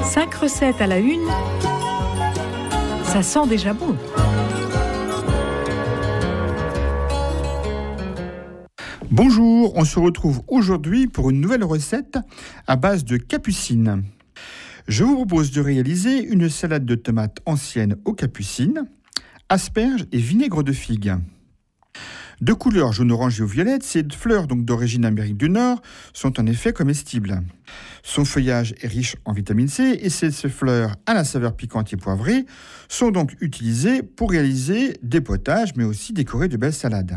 5 recettes à la une, ça sent déjà bon. Bonjour, on se retrouve aujourd'hui pour une nouvelle recette à base de capucines. Je vous propose de réaliser une salade de tomates ancienne aux capucines, asperges et vinaigre de figue. De couleur jaune-orange et violette, ces fleurs donc d'origine Amérique du Nord sont en effet comestibles. Son feuillage est riche en vitamine C et ces fleurs à la saveur piquante et poivrée sont donc utilisées pour réaliser des potages mais aussi décorer de belles salades.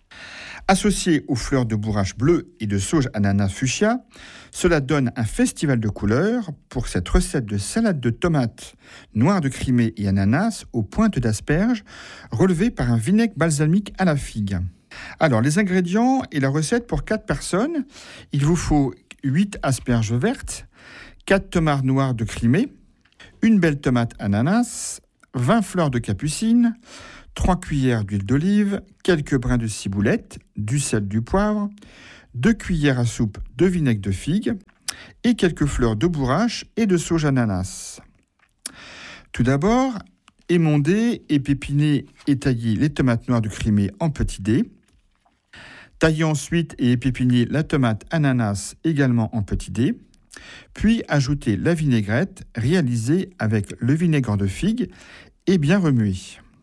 Associé aux fleurs de bourrache bleu et de sauge ananas fuchsia, cela donne un festival de couleurs pour cette recette de salade de tomates noires de Crimée et ananas aux pointes d'asperges, relevée par un vinaigre balsamique à la figue. Alors, les ingrédients et la recette pour 4 personnes, il vous faut 8 asperges vertes, 4 tomates noires de Crimée, une belle tomate ananas, 20 fleurs de capucine, 3 cuillères d'huile d'olive, quelques brins de ciboulette, du sel, du poivre, 2 cuillères à soupe de vinaigre de figue et quelques fleurs de bourrache et de sauge ananas. Tout d'abord, émonder, épépiner et tailler les tomates noires de Crimée en petits dés. Tailler ensuite et épépiner la tomate ananas également en petits dés. Puis ajouter la vinaigrette réalisée avec le vinaigre de figue et bien remuer.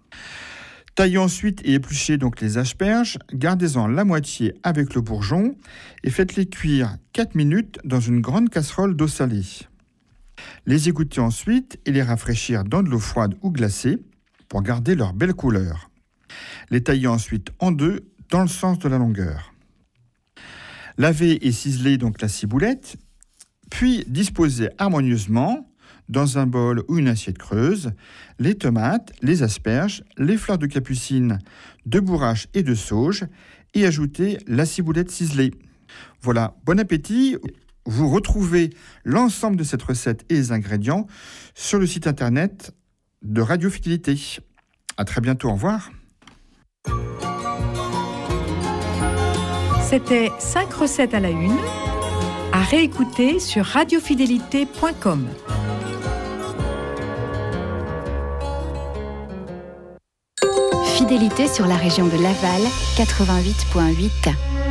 Taillez ensuite et épluchez donc les asperges, gardez-en la moitié avec le bourgeon et faites-les cuire 4 minutes dans une grande casserole d'eau salée. Les égouttez ensuite et les rafraîchir dans de l'eau froide ou glacée pour garder leur belle couleur. Les taillez ensuite en deux dans le sens de la longueur. Lavez et ciselez donc la ciboulette, puis disposez harmonieusement dans un bol ou une assiette creuse, les tomates, les asperges, les fleurs de capucine, de bourrache et de sauge et ajoutez la ciboulette ciselée. Voilà, bon appétit. Vous retrouvez l'ensemble de cette recette et les ingrédients sur le site internet de Radio Fidélité. À très bientôt, au revoir. C'était 5 recettes à la une, à réécouter sur radiofidélité.com. Fidélité sur la région de Laval, 88.8.